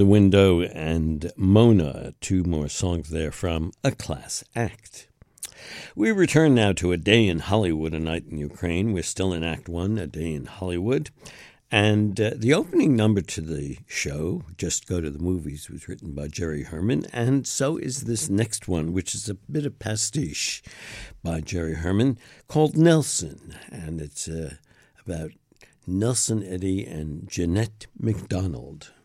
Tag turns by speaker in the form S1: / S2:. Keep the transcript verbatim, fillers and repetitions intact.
S1: The Window and Mona, two more songs there from A Class Act. We return now to A Day in Hollywood, A Night in Ukraine. We're still in Act One, A Day in Hollywood. And uh, the opening number to the show, Just Go to the Movies, was written by Jerry Herman. And so is this next one, which is a bit of pastiche by Jerry Herman, called Nelson. And it's uh, about Nelson Eddy and Jeanette MacDonald.